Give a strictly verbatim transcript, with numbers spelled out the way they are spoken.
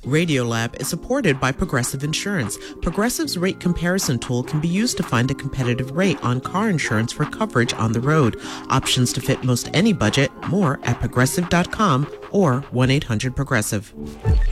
Radiolab is supported by Progressive Insurance. Progressive's rate comparison tool can be used to find a competitive rate on car insurance for coverage on the road. Options to fit most any budget. More at progressive dot com or one eight hundred progressive.